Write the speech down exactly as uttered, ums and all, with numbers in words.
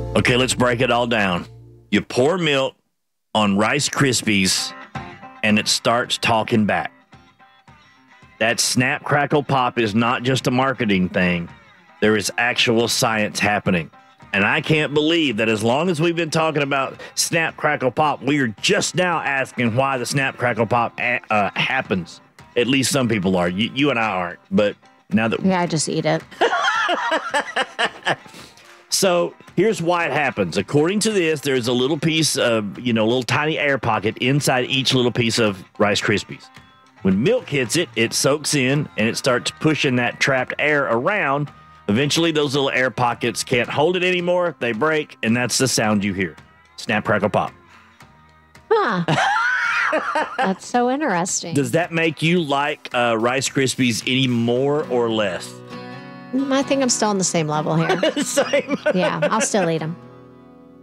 Okay, let's break it all down. You pour milk on Rice Krispies, and it starts talking back. That Snap, Crackle, Pop is not just a marketing thing. There is actual science happening. And I can't believe that as long as we've been talking about Snap, Crackle, Pop, we are just now asking why the Snap, Crackle, Pop uh, happens. At least some people are. You, you and I aren't. But now that... Yeah, I just eat it. So here's why it happens. According to this, there's a little piece of, you know, a little tiny air pocket inside each little piece of Rice Krispies. When milk hits it, it soaks in and it starts pushing that trapped air around. Eventually, those little air pockets can't hold it anymore. They break, and that's the sound you hear. Snap, crackle, pop. Huh. That's so interesting. Does that make you like uh, Rice Krispies any more or less? I think I'm still on the same level here. Same. Yeah, I'll still eat them.